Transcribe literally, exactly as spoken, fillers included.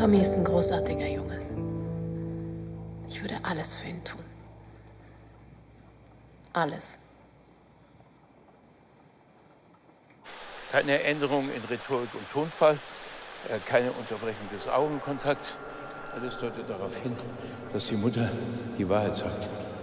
Tommy ist ein großartiger Junge. Ich würde alles für ihn tun. Alles. Keine Änderung in Rhetorik und Tonfall, äh, keine Unterbrechung des Augenkontakts. Alles deutet darauf hin, dass die Mutter die Wahrheit sagt.